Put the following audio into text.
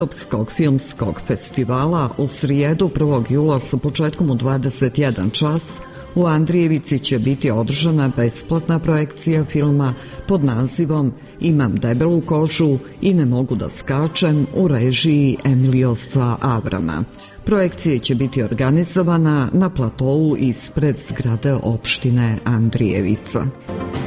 Europskog filmskog festivala u srijedu 1. jula sa početkom u 21 čas u Andrijevici će biti održana besplatna projekcija filma pod nazivom Imam debelu kožu i ne mogu da skačem u režiji Emiliosa Avrama. Projekcija će biti organizovana na platovu ispred zgrade opštine Andrijevica.